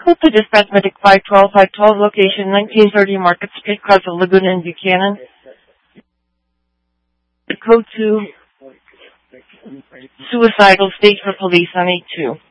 Code to Dispatch Medic 512, location 1930 Market Street, Castle Laguna in Buchanan. Code to suicidal state for police on 82.